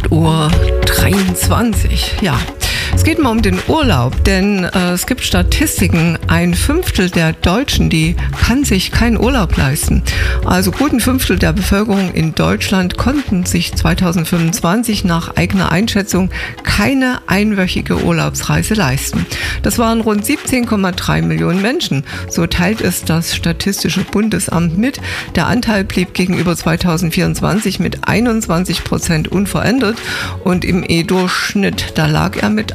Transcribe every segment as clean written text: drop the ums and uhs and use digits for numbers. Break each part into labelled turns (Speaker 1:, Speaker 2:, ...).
Speaker 1: 8:23 Uhr. Ja, es geht mal um den Urlaub, denn es gibt Statistiken, 1/5 der Deutschen, die kann sich keinen Urlaub leisten. Also gut 1/5 der Bevölkerung in Deutschland konnten sich 2025 nach eigener Einschätzung keine einwöchige Urlaubsreise leisten. Das waren rund 17,3 Millionen Menschen. So teilt es das Statistische Bundesamt mit. Der Anteil blieb gegenüber 2024 mit 21% unverändert und im E-Durchschnitt, da lag er mit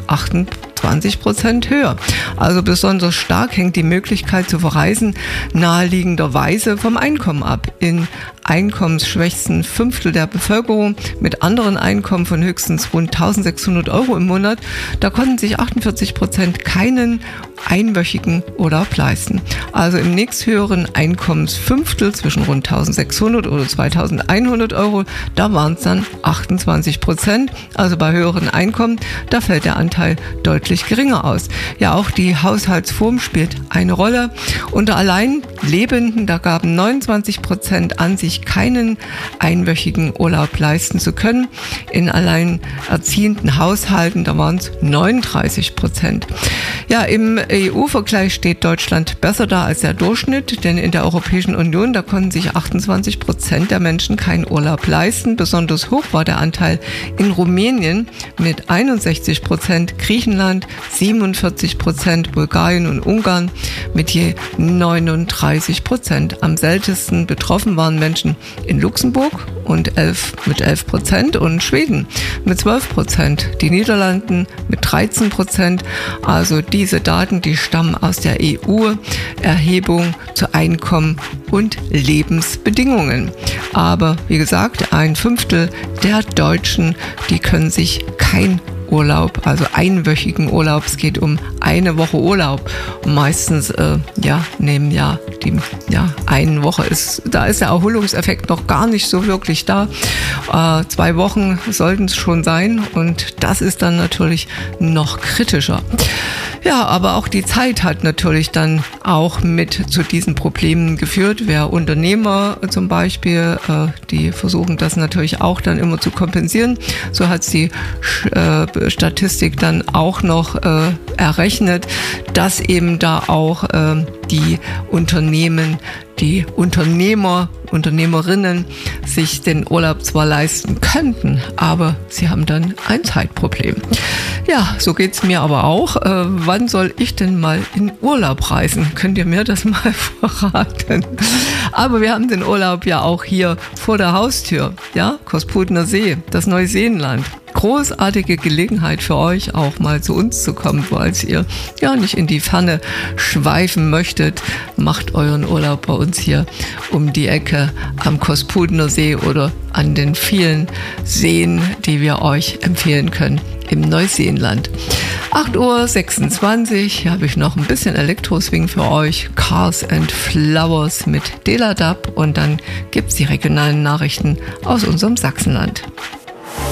Speaker 1: 28% höher. Also besonders stark hängt die Möglichkeit zu verreisen naheliegenderweise vom Einkommen ab. In einkommensschwächsten 1/5 der Bevölkerung mit anderen Einkommen von höchstens rund 1.600 € im Monat, da konnten sich 48% keinen einwöchigen Urlaub leisten. Also im nächsthöheren Einkommensfünftel zwischen rund 1.600 oder 2.100 €, da waren es dann 28%. Also bei höheren Einkommen, da fällt der Anteil deutlich geringer aus. Ja, auch die Haushaltsform spielt eine Rolle. Unter Alleinlebenden, da gaben 29% an, sich keinen einwöchigen Urlaub leisten zu können. In alleinerziehenden Haushalten, da waren es 39%. Ja, im EU-Vergleich steht Deutschland besser da als der Durchschnitt, denn in der Europäischen Union, da konnten sich 28% der Menschen keinen Urlaub leisten. Besonders hoch war der Anteil in Rumänien mit 61%, Griechenland 47%, Bulgarien und Ungarn mit je 39%. Am seltensten betroffen waren Menschen in Luxemburg mit 11% und Schweden mit 12%, die Niederlanden mit 13%. Also diese Daten, die stammen aus der EU-Erhebung zu Einkommen und Lebensbedingungen. Aber wie gesagt, 1/5 der Deutschen, die können sich kein Urlaub, also einwöchigen Urlaub, es geht um eine Woche Urlaub. Und meistens nehmen eine Woche da ist der Erholungseffekt noch gar nicht so wirklich da. 2 Wochen sollten es schon sein und das ist dann natürlich noch kritischer. Ja, aber auch die Zeit hat natürlich dann auch mit zu diesen Problemen geführt. Wer Unternehmer zum Beispiel, die versuchen das natürlich auch dann immer zu kompensieren. So hat die Statistik dann auch noch errechnet, dass eben da auch die Unternehmerinnen sich den Urlaub zwar leisten könnten, aber sie haben dann ein Zeitproblem. Ja, so geht's mir aber auch. Wann soll ich denn mal in Urlaub reisen? Könnt ihr mir das mal verraten? Aber wir haben den Urlaub ja auch hier vor der Haustür. Ja, Kospudener See, das Neuseenland. Großartige Gelegenheit für euch, auch mal zu uns zu kommen, falls ihr ja nicht in die Ferne schweifen möchtet. Macht euren Urlaub bei uns hier um die Ecke am Kospudener See oder an den vielen Seen, die wir euch empfehlen können im Neuseenland. 8:26 Uhr, hier habe ich noch ein bisschen Elektroswing für euch. Cars and Flowers mit Deladab und dann gibt es die regionalen Nachrichten aus unserem Sachsenland.